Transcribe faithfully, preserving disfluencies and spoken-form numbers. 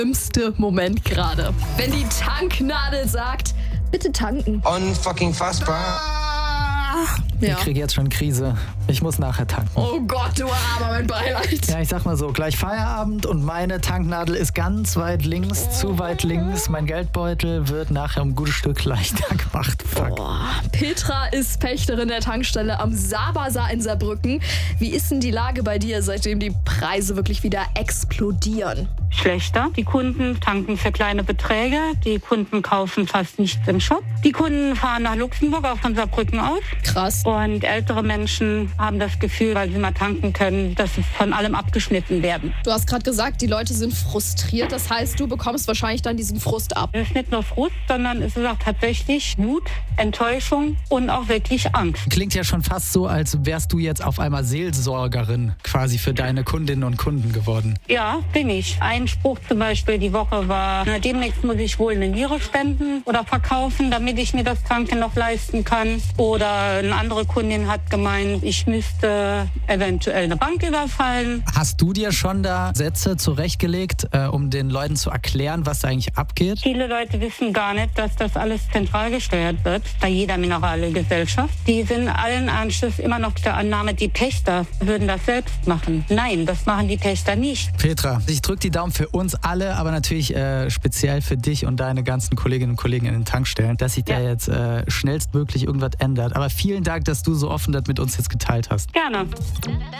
schlimmste Moment gerade? Wenn die Tanknadel sagt, bitte tanken. Unfucking fassbar. Ja. Ich kriege jetzt schon Krise. Ich muss nachher tanken. Oh Gott, du Armer, mein Beileid. Ja, ich sag mal so, gleich Feierabend und meine Tanknadel ist ganz weit links, zu weit links. Mein Geldbeutel wird nachher um ein gutes Stück leichter gemacht. Fuck. Boah. Petra ist Pächterin der Tankstelle am Saarbazar in Saarbrücken. Wie ist denn die Lage bei dir, seitdem die Preise wirklich wieder explodieren? Schlechter. Die Kunden tanken für kleine Beträge. Die Kunden kaufen fast nichts im Shop. Die Kunden fahren nach Luxemburg, auch von Saarbrücken aus. Krass. Und ältere Menschen haben das Gefühl, weil sie mal tanken können, dass sie von allem abgeschnitten werden. Du hast gerade gesagt, die Leute sind frustriert. Das heißt, du bekommst wahrscheinlich dann diesen Frust ab. Es ist nicht nur Frust, sondern es ist auch tatsächlich Wut, Enttäuschung und auch wirklich Angst. Klingt ja schon fast so, als wärst du jetzt auf einmal Seelsorgerin quasi für deine Kundinnen und Kunden geworden. Ja, bin ich. Ein Spruch zum Beispiel die Woche war, na, demnächst muss ich wohl eine Niere spenden oder verkaufen, damit ich mir das Tanken noch leisten kann. Oder eine andere Kundin hat gemeint, ich müsste eventuell eine Bank überfallen. Hast du dir schon da Sätze zurechtgelegt, äh, um den Leuten zu erklären, was da eigentlich abgeht? Viele Leute wissen gar nicht, dass das alles zentral gesteuert wird bei jeder Mineralgesellschaft. Die sind allen Anschluss immer noch der Annahme, die Pächter würden das selbst machen. Nein, das machen die Pächter nicht. Petra, ich drücke die Daumen für uns alle, aber natürlich äh, speziell für dich und deine ganzen Kolleginnen und Kollegen in den Tankstellen, dass sich Ja. da jetzt äh, schnellstmöglich irgendwas ändert. Aber vielen Dank, dass du so offen das mit uns jetzt geteilt hast. Gerne.